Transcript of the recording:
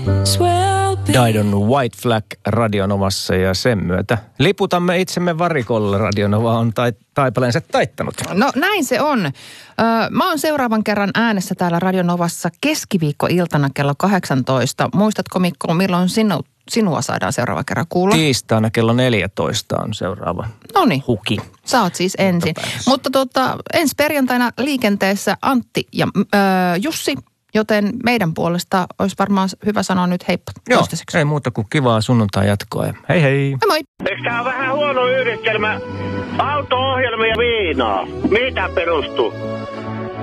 Diedon White Flag Radionovassa ja sen myötä liputamme itsemme varikolle. Radionova on taipaleensa taittanut. No näin se on. Mä oon seuraavan kerran äänessä täällä Radionovassa keskiviikkoiltana kello 18. Muistatko Mikko, milloin sinua saadaan seuraavan kerran kuulla? Tiistaina kello 14 on seuraava huki. Sä oot siis ensin. Mutta ensi perjantaina liikenteessä Antti ja Jussi. Joten meidän puolesta olisi varmaan hyvä sanoa nyt heippa toistaiseksi. Ei muuta kuin kivaa sunnuntai jatkoa. Hei hei. Moi. Eikö tää ole vähän huono yhdistelmä? Auto-ohjelma ja viinaa. Mihin tää perustuu?